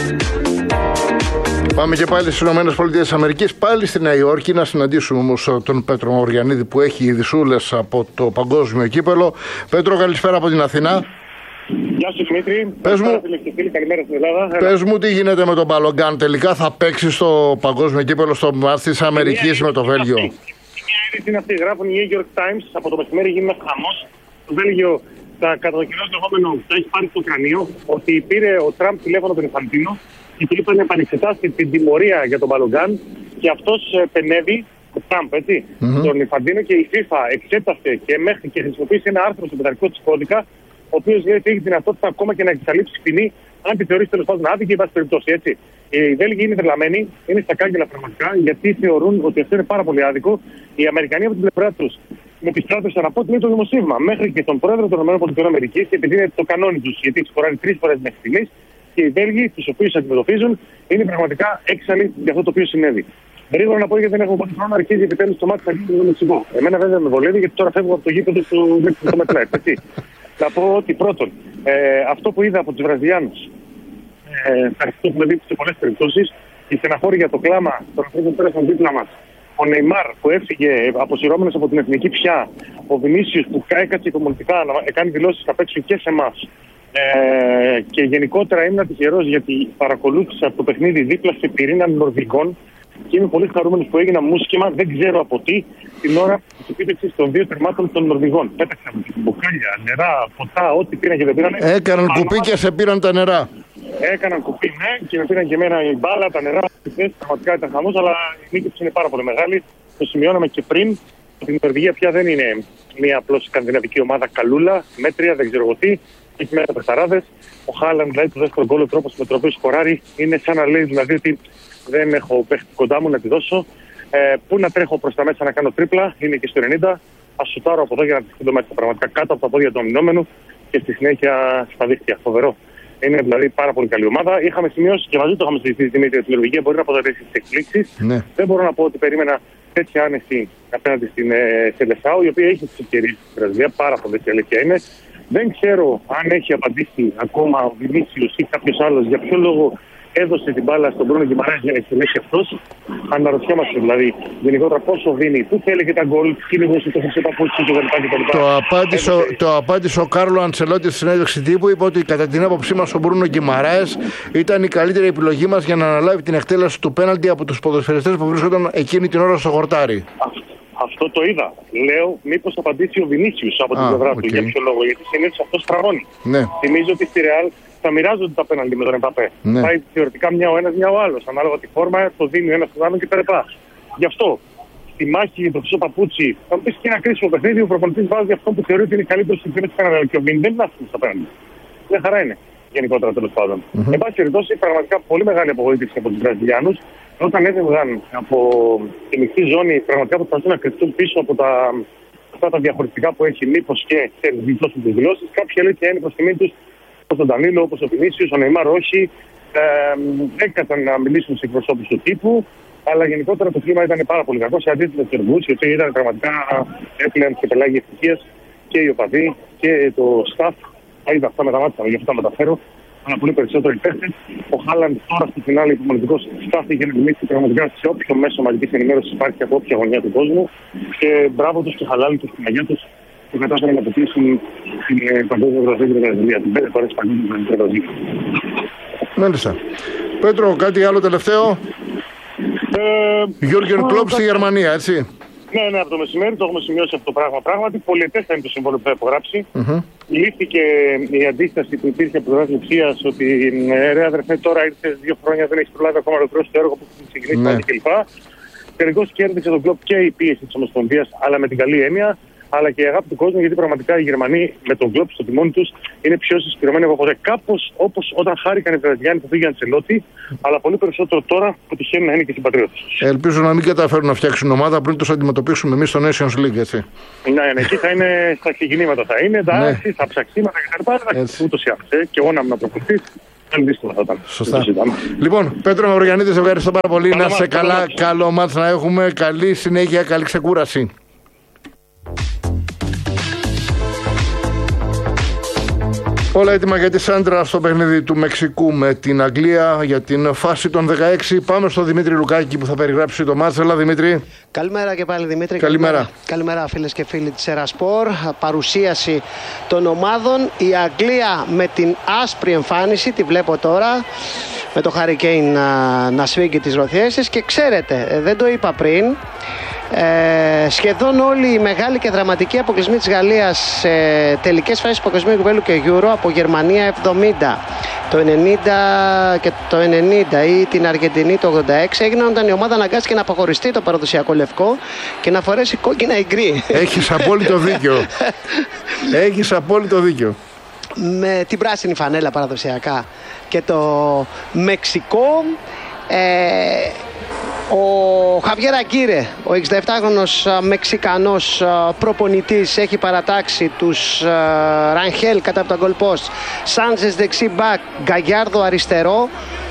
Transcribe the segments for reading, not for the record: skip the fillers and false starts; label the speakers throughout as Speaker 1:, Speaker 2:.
Speaker 1: Πάμε και πάλι στις ΗΠΑ, πάλι στη Νέα Υόρκη, να συναντήσουμε όμως τον Πέτρο Μαυριανίδη που έχει ειδισούλες από το παγκόσμιο κύπελο. Πέτρο, καλησπέρα από την Αθηνά.
Speaker 2: Γεια σου Δημήτρη. Καλημέρα στην Ελλάδα.
Speaker 1: Πες μου τι γίνεται με τον Μπαλογκάν, τελικά θα παίξει στο παγκόσμιο κύπελο στο μάτς της Αμερικής με το Βέλγιο?
Speaker 2: Μια είδηση είναι αυτή, γράφουν οι New York Times, από το μεσημέρι γίνεται χαμός. Το Βέλγιο, κατά το καιρό λεγόμενο, θα έχει πάρει στο κρανίο ότι πήρε ο Τραμπ τηλέφωνο τον Ινφαντίνο και του είπαν να επανεξετάσει την τιμωρία για τον Μπαλογκάν και αυτός πενεύει, ο Τραμπ, έτσι, τον Ινφαντίνο, και η FIFA εξέτασε και χρησιμοποίησε ένα άρθρο στο πειθαρχικό της κώδικα, ο οποίος λέει ότι έχει δυνατότητα ακόμα και να εξαλείψει ποινή, αν τη θεωρήσει τέλος πάντων άδικη, εν πάση περιπτώσει, έτσι. Οι Βέλγοι είναι τρελαμένοι, είναι στα κάγκελα πραγματικά, γιατί θεωρούν ότι αυτό είναι πάρα πολύ άδικο. Οι Αμερικανοί από την πλευρά τους με επιστράτευσαν από ό,τι λέει το δημοσίευμα μέχρι και τον πρόεδρο των ΗΠΑ, επειδή είναι το κανόνι τους, γιατί έχει σκοράρει 3 φορές μέχρι στιγμής. Και οι Βέλγοι, τους οποίους αντιμετωπίζουν, είναι πραγματικά έξαλλοι για αυτό το οποίο συνέβη. Γρήγορα να πω, γιατί δεν έχουμε πολύ χρόνο, αρχίζει επιτέλους το μάτι θα γίνει το Μεξικό. Εμένα βέβαια με βολεύει, γιατί τώρα φεύγω από το γήπεδο του Μεξικού Μετλάιτ. Να πω ότι πρώτον, αυτό που είδα από τους Βραζιλιάνους, αυτό που έχουμε δει σε πολλές περιπτώσεις, η στεναχώρη για το κλάμα των ανθρώπων που πέρασαν δίπλα μας, ο Νεϊμάρ που έφυγε αποσυρώμενος από την εθνική πια, ο Βινίσιους που έκατσε υπομονητικά να κάνει δηλώσεις θα παίξουν και σε εμάς. Και γενικότερα ήμουν τυχερός γιατί παρακολούθησα το παιχνίδι δίπλα σε πυρήνα Νορβηγών και είμαι πολύ χαρούμενος που έγινα μουσκεμα, δεν ξέρω από τι, την ώρα της επίτευξης των 2 τερμάτων των Νορβηγών. Πέταξαν μπουκάλια, νερά, ποτά, ό,τι πήραν και δεν πήραν.
Speaker 1: Έκαναν κουπί και σε πήραν τα νερά.
Speaker 2: Έκαναν κουπί, ναι, και με πήραν και εμένα η μπάλα, τα νερά. Πραγματικά ήταν χαμός, αλλά η νίκη τους είναι πάρα πολύ μεγάλη. Το σημειώναμε και πριν. Η Νορβηγία πια δεν είναι μια απλώς σκανδιναβική ομάδα καλούλα, μέτρια, δεν ξέρω εγώ τι. Έχει μέσα πεθαράδες. Ο Χάλαντ, δηλαδή, το δεύτερο γκολ, ο τρόπος με τον οποίο σκοράρει, είναι σαν να λέει δηλαδή ότι δεν έχω παίχτη κοντά μου να τη δώσω. Πού να τρέχω προς τα μέσα να κάνω τρίπλα, είναι και στο 90. Ας σουτάρω από εδώ για να τη στείλω μέσα πραγματικά κάτω από τα πόδια του αμυνόμενου και στη συνέχεια στα δίχτυα. Φοβερό. Είναι δηλαδή πάρα πολύ καλή ομάδα. Είχαμε σημειώσει και μαζί το είχαμε συζητήσει Δημήτρη ότι η Νορβηγία μπορεί να αποτελέσει τις εκπλήξεις. Ναι. Δεν μπορώ να πω ότι περίμενα τέτοια άνεση απέναντι στην Σελεσάου, η οποία έχει τις ευκαιρίες στην Βραζιλία. Πάρα πολύ αλήθεια είναι. Δεν ξέρω αν έχει απαντήσει ακόμα ο Βινίσιους ή κάποιος άλλος για ποιο λόγο έδωσε την μπάλα στον Μπρούνο Γκιμαράες για να εξελέξει αυτός. Αναρωτιόμαστε δηλαδή γενικότερα πόσο δίνει, πού θέλει και τα γκολ, τι λιγούσε το χρυσό παπούτσι και
Speaker 1: το απάντησε ο Κάρλο Αντσελότη στη συνέντευξη τύπου. Είπε ότι κατά την άποψή μας ο Μπρούνο Γκιμαράες ήταν η καλύτερη επιλογή μας για να αναλάβει την εκτέλεση του πέναλτι από τους ποδοσφαιριστές που βρίσκονταν εκείνη την ώρα στο χορτάρι.
Speaker 2: Αυτό το είδα. Λέω, μήπως απαντήσει ο Βινίσιους από την πλευρά του. Για ποιο λόγο? Γιατί συνήθως αυτό στραβώνει. Ναι. Θυμίζω ότι στη Ρεάλ θα μοιράζονται τα πέναλτι με τον Εμπαπέ. Ναι. Πάει θεωρητικά μια ο ένας, μια ο άλλος. Ανάλογα τη φόρμα, το δίνει ο ένας στον άλλον και περπά. Γι' αυτό στη μάχη το χρυσό παπούτσι, θα μου πει και ένα κρίσιμο παιχνίδι, ο προπονητής βάζει αυτό που θεωρεί ότι είναι καλύτερο στην πέναλτι κανένα. Και ο Βιν δεν βάζει στα πέναλτι. Μια χαρά είναι γενικότερα τέλος πάντων. Εν πάση περιπτώσει, πραγματικά πολύ μεγάλη απογοήτευση από τους Βραζιλιάνους. Όταν έφευγαν από τη μεικτή ζώνη, πραγματικά προσπαθούν να κρυφτούν πίσω από αυτά τα διαχωριστικά που έχει, μήπως και σε δηλώσεις τις δηλώσεις. Κάποιοι αλήθεια είναι προς τιμή τους, όπως τον Ντανίλο, όπως ο Βινίσιους, ο Νεϊμάρ όχι. Έκατσαν να μιλήσουν σε εκπροσώπους του τύπου, αλλά γενικότερα το κλίμα ήταν πάρα πολύ κακό σε αντίθεση με τους Ερμούς, οι οποίοι ήταν πραγματικά έπλεον σε πελάγια ευτυχίας και οι οπαδοί και το staff. Τα είδα αυτά με τα μάτια, γι' αυτό τα μεταφέρω. Αλλά πολύ περισσότερο οι παίχτες. Ο Χάλαντ τώρα στη φινάλη υπομονητικός στάθηκε να μιλήσει πραγματικά σε όποιο μέσο μαζικής ενημέρωσης υπάρχει από όποια γωνιά του κόσμου. Και μπράβο τους και χαλάλι τους στην αγιά τους που κατάφεραν να πετύχουν την παγκόσμια βραβεία της Βραζιλίας. Την 5 φορές παγκόσμια βραβεία.
Speaker 1: Μάλιστα. Πέτρο, κάτι άλλο τελευταίο? Γιούργεν Κλοπ στη Γερμανία, έτσι.
Speaker 2: Ναι, από το μεσημέρι το έχουμε σημειώσει αυτό το πράγμα. Πράγματι, πολυετές θα είναι το συμβόλαιο που θα υπογράψει. Λύθηκε η αντίσταση που υπήρχε από πλευράς Λειψίας ότι ρε αδερφέ, τώρα ήρθε 2 χρόνια, δεν έχει προλάβει ακόμα να ολοκληρώσει το έργο που έχει ξεκινήσει κλπ. Τελικώς κέρδισε τον Κλοπ και η πίεση της Ομοσπονδίας, αλλά με την καλή έννοια, αλλά και η αγάπη του κόσμου, γιατί πραγματικά οι Γερμανοί με τον Κλοπ στο τιμόνι τους είναι πιο συσπηρωμένοι από ποτέ. Κάπως όπως όταν χάρηκαν οι Βραζιλιάνοι που πήγαν Αντσελότη, αλλά πολύ περισσότερο τώρα που τυχαίνει να είναι και συμπατριώτες τους.
Speaker 1: Ελπίζω να μην καταφέρουν να φτιάξουν ομάδα πριν τους αντιμετωπίσουμε εμείς στο Nations League, έτσι.
Speaker 2: Ναι, εκεί θα είναι στα ξεκινήματα, θα είναι εντάξει, στα ψαξίματα κτλ. Ούτως ή άλλως. Και εγώ να μην προπονητής.
Speaker 1: Σωστά. Λοιπόν, Πέτρο Μαυριανίδη, σε ευχαριστώ πάρα πολύ. Να είσαι καλά, καλό μάτς να έχουμε. Καλή συνέχεια, καλή ξεκούραση. Όλα έτοιμα για τη Σάντρα στο παιχνίδι του Μεξικού με την Αγγλία για την φάση των 16. Πάμε στο Δημήτρη Λουκάκη που θα περιγράψει το μάτς. Έλα Δημήτρη.
Speaker 3: Καλημέρα και πάλι Δημήτρη.
Speaker 1: Καλημέρα.
Speaker 3: Καλημέρα φίλες και φίλοι της Ερασπορ. Παρουσίαση των ομάδων. Η Αγγλία με την άσπρη εμφάνιση, τη βλέπω τώρα, με το Harry Kane να σφίγγει τις ροθιές της. Και ξέρετε, δεν το είπα πριν, σχεδόν όλοι οι μεγάλοι και δραματικοί αποκλεισμοί της Γαλλίας σε τελικές φάσεις του Παγκοσμίου Κυπέλλου και Euro, από Γερμανία 70, το 90 και το 90 ή την Αργεντινή το 86, έγιναν όταν η ομάδα αναγκάστηκε να αποχωριστεί το παραδοσιακό λευκό και να φορέσει κόκκινα ή γκρι.
Speaker 1: Έχεις απόλυτο δίκιο. Έχεις απόλυτο δίκιο.
Speaker 3: Με την πράσινη φανέλα παραδοσιακά και το Μεξικό. Ο Χαβιέρ Αγκίρε, ο 67χρονος Μεξικανός προπονητής, έχει παρατάξει τους Ρανχέλ κατά από τα γκολ post, Σάντζες δεξί μπακ, Γκαγιάρδο αριστερό,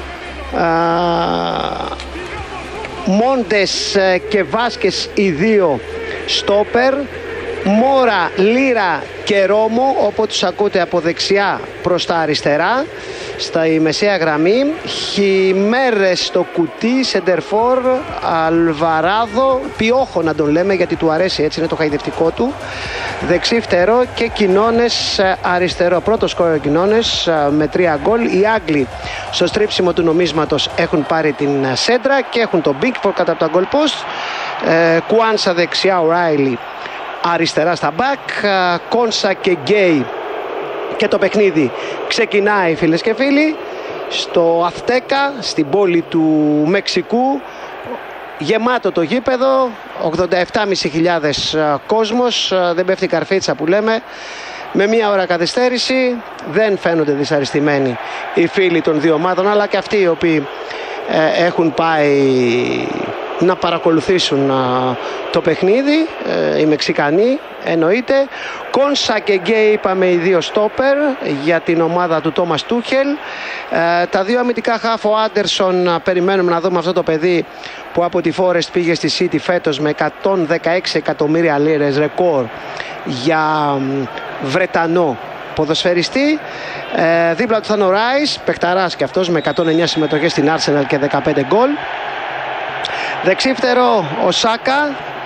Speaker 3: Μόντες και Βάσκες οι δύο στόπερ, Μόρα, Λίρα και Ρώμο, όπου τους ακούτε από δεξιά προς τα αριστερά στα μεσαία γραμμή, Χιμέρες στο κουτί, Σεντερφόρ, Αλβαράδο, Πιόχο να τον λέμε γιατί του αρέσει, έτσι είναι το χαϊδευτικό του, δεξί φτερό, και Κοινώνες αριστερό. Πρώτο σκόρερ Κοινώνες με 3 γκολ. Οι Άγγλοι στο στρίψιμο του νομίσματος έχουν πάρει την σέντρα και έχουν τον Μπίκφορντ κατά από τα γκολ post, Κουάνσα δεξιά, ο Ράιλι αριστερά στα μπακ, Κόνσα και Γκέι. Και το παιχνίδι ξεκινάει φίλες και φίλοι στο Αθτέκα, στην πόλη του Μεξικού, γεμάτο το γήπεδο, 87.500 κόσμος, δεν πέφτει καρφίτσα που λέμε. Με μία ώρα καθυστέρηση, δεν φαίνονται δυσαρεστημένοι οι φίλοι των δύο ομάδων, αλλά και αυτοί οι οποίοι έχουν πάει να παρακολουθήσουν το παιχνίδι, οι Μεξικανοί εννοείται. Κόνσα και Γκέι είπαμε, οι δύο στόπερ για την ομάδα του Τόμας Τούχελ. Τα δύο αμυντικά χάφ, ο Άντερσον, περιμένουμε να δούμε αυτό το παιδί που από τη Φόρεστ πήγε στη City φέτος με 116 εκατομμύρια λίρες, ρεκόρ για Βρετανό ποδοσφαιριστή. Δίπλα του θα είναι ο Ράις, παιχταράς και αυτός, με 109 συμμετοχές στην Arsenal και 15 γκολ. Δεξίφτερο ο Σάκα,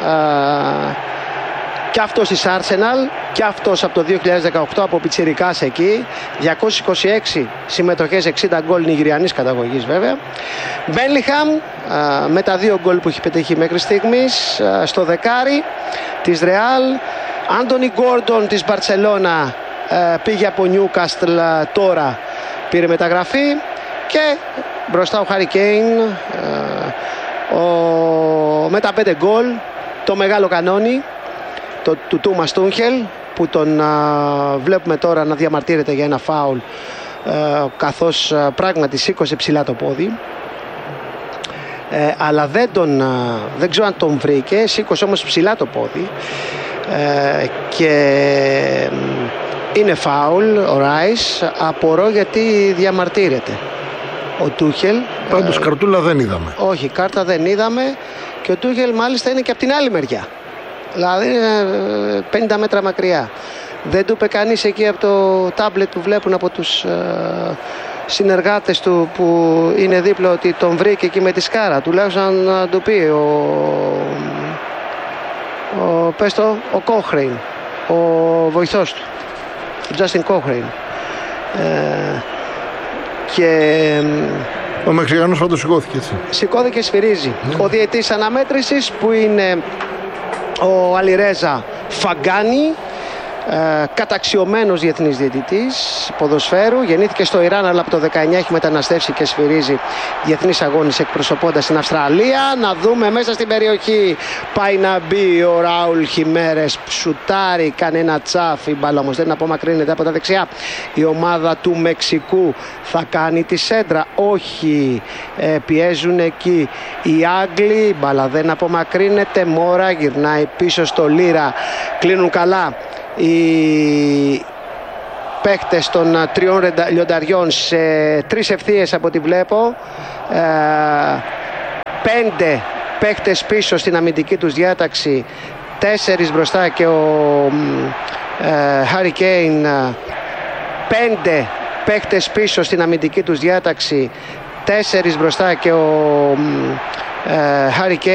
Speaker 3: και αυτός της Arsenal, και αυτός από το 2018 από πιτσιρικάς εκεί, 226 συμμετοχές, 60 γκολ, νιγηριανής καταγωγής βέβαια. Μπέλιχαμ με τα 2 γκολ που έχει πετύχει μέχρι στιγμής στο δεκάρι της Ρεάλ. Άντονι Γκόρντον της Μπαρτσελώνα, πήγε από Νιούκαστλ τώρα, πήρε μεταγραφή. Και μπροστά ο Χάρι Κέιν με τα 5 γκολ, το μεγάλο κανόνι του Τόμας Τούχελ, που τον βλέπουμε τώρα να διαμαρτύρεται για ένα φάουλ, καθώς πράγματι σήκωσε ψηλά το πόδι, αλλά δεν ξέρω αν τον βρήκε, σήκωσε όμως ψηλά το πόδι, και είναι φάουλ ο Ράις. Απορώ γιατί διαμαρτύρεται ο Τούχελ.
Speaker 1: Πάντως καρτούλα δεν είδαμε.
Speaker 3: Όχι, κάρτα δεν είδαμε, και ο Τούχελ μάλιστα είναι και από την άλλη μεριά, δηλαδή 50 μέτρα μακριά. Δεν του είπε κανείς εκεί από το τάμπλετ που βλέπουν από τους συνεργάτες του που είναι δίπλα ότι τον βρήκε εκεί με τη σκάρα. Τουλάχιστον να του πει ο Κόχρεϊν, ο βοηθός του, ο Τζάστιν Κόχρεϊν. Και
Speaker 1: ο Μεξικανός πάντως σηκώθηκε έτσι.
Speaker 3: Σηκώθηκε, σφυρίζει. Ο διαιτής αναμέτρησης που είναι ο Αλιρέζα Φαγκάνη, καταξιωμένος διεθνής διαιτητής ποδοσφαίρου. Γεννήθηκε στο Ιράν, αλλά από το 19 έχει μεταναστεύσει και σφυρίζει διεθνείς αγώνες εκπροσωπώντας την Αυστραλία. Να δούμε μέσα στην περιοχή, πάει να μπει ο Ράουλ Χιμέρες, σουτάρει, κάνει ένα τσάφι, μπάλα όμως δεν απομακρύνεται από τα δεξιά. Η ομάδα του Μεξικού θα κάνει τη σέντρα, όχι, πιέζουν εκεί οι Άγγλοι, μπάλα δεν απομακρύνεται. Μόρα γυρνάει πίσω στο Λίρα, κλείνουν καλά οι παίκτες των 3 λιονταριών σε 3 ευθείες από ό,τι βλέπω. 5 παίκτες πίσω στην αμυντική τους διάταξη, 4 μπροστά, και ο Harry Kane 5 παίχτες πίσω στην αμυντική τους διάταξη, 4 μπροστά και ο Harry Kane